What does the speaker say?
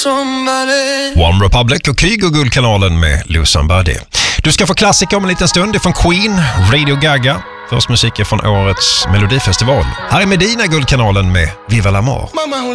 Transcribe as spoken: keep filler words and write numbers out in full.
One Republic och Kygo Guldkanalen med Lose Somebody. Du ska få klassiker om en liten stund ifrån Queen, Radio Gaga. Först musik från årets Melodifestival. Här är Medina Guldkanalen med Viva la Mort.